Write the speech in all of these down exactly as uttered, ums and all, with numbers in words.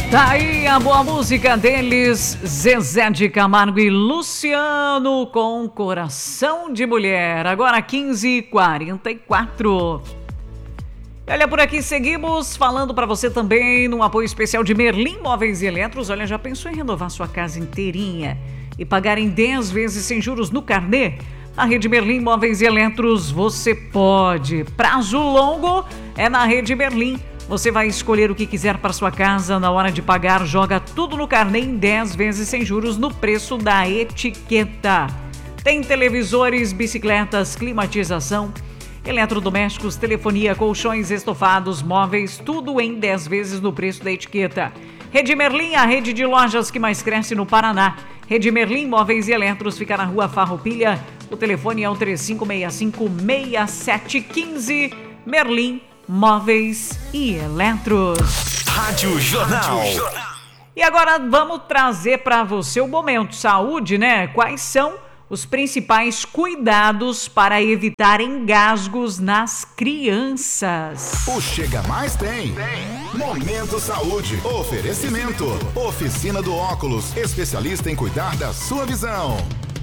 Tá aí a boa música deles, Zezé de Camargo e Luciano com Coração de Mulher. Agora quinze e quarenta e quatro. Olha, por aqui seguimos falando para você também no apoio especial de Merlin Móveis e Eletros. Olha, já pensou em renovar sua casa inteirinha e pagar em dez vezes sem juros no carnê? Na Rede Merlin Móveis e Eletros você pode. Prazo longo é na Rede Merlin. Você vai escolher o que quiser para sua casa. Na hora de pagar, joga tudo no carnê em dez vezes sem juros no preço da etiqueta. Tem televisores, bicicletas, climatização, eletrodomésticos, telefonia, colchões, estofados, móveis, tudo em dez vezes no preço da etiqueta. Rede Merlin, a rede de lojas que mais cresce no Paraná. Rede Merlin Móveis e Eletros fica na rua Farroupilha. O telefone é o três cinco seis cinco, seis sete um cinco. Merlin Móveis e Eletros. Rádio Jornal. E agora vamos trazer para você o Momento Saúde, né? Quais são os principais cuidados para evitar engasgos nas crianças? O Chega Mais tem. Momento Saúde. Oferecimento. Oficina do Óculos. Especialista em cuidar da sua visão.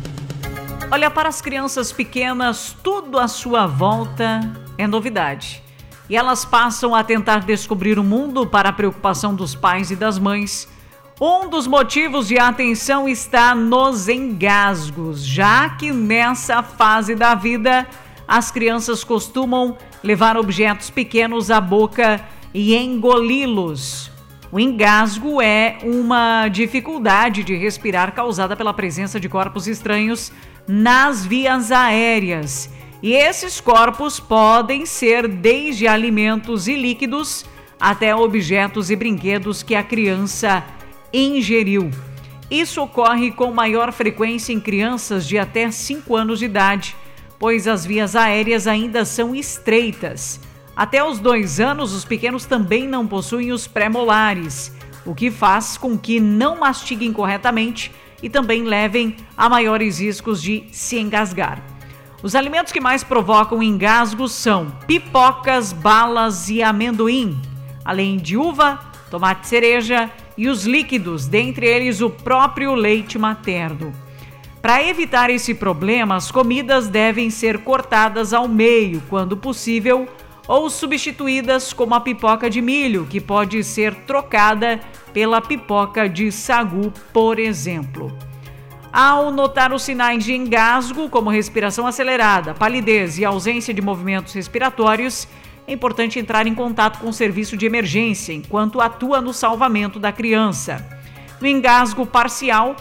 Olha, para as crianças pequenas, tudo à sua volta é novidade. E elas passam a tentar descobrir o mundo para a preocupação dos pais e das mães. Um dos motivos de atenção está nos engasgos, já que nessa fase da vida as crianças costumam levar objetos pequenos à boca e engoli-los. O engasgo é uma dificuldade de respirar causada pela presença de corpos estranhos nas vias aéreas. E esses corpos podem ser desde alimentos e líquidos até objetos e brinquedos que a criança ingeriu. Isso ocorre com maior frequência em crianças de até cinco anos de idade, pois as vias aéreas ainda são estreitas. Até os dois anos, os pequenos também não possuem os pré-molares, o que faz com que não mastiguem corretamente e também levem a maiores riscos de se engasgar. Os alimentos que mais provocam engasgos são pipocas, balas e amendoim, além de uva, tomate cereja e os líquidos, dentre eles o próprio leite materno. Para evitar esse problema, as comidas devem ser cortadas ao meio, quando possível, ou substituídas como a pipoca de milho, que pode ser trocada pela pipoca de sagu, por exemplo. Ao notar os sinais de engasgo, como respiração acelerada, palidez e ausência de movimentos respiratórios, é importante entrar em contato com o serviço de emergência enquanto atua no salvamento da criança. No engasgo parcial,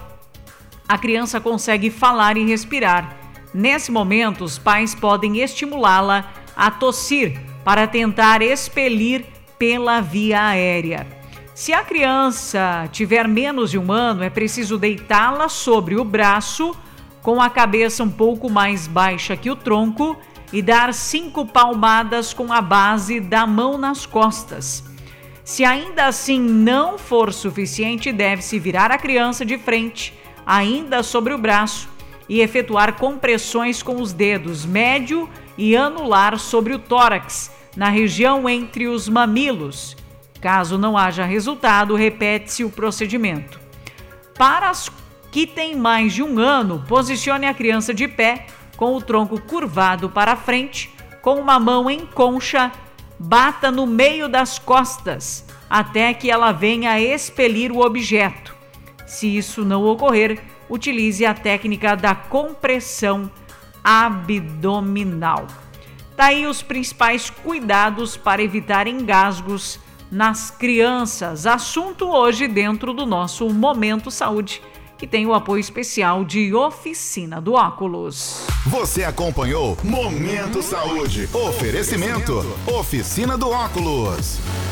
a criança consegue falar e respirar. Nesse momento, os pais podem estimulá-la a tossir para tentar expelir pela via aérea. Se a criança tiver menos de um ano, é preciso deitá-la sobre o braço, com a cabeça um pouco mais baixa que o tronco, e dar cinco palmadas com a base da mão nas costas. Se ainda assim não for suficiente, deve-se virar a criança de frente, ainda sobre o braço, e efetuar compressões com os dedos médio e anular sobre o tórax, na região entre os mamilos. Caso não haja resultado, repete-se o procedimento. Para as que têm mais de um ano, posicione a criança de pé, com o tronco curvado para frente, com uma mão em concha, bata no meio das costas, até que ela venha a expelir o objeto. Se isso não ocorrer, utilize a técnica da compressão abdominal. Daí os principais cuidados para evitar engasgos nas crianças. Assunto hoje dentro do nosso Momento Saúde, que tem o apoio especial de Oficina do Óculos. Você acompanhou Momento Saúde. Oferecimento Oficina do Óculos.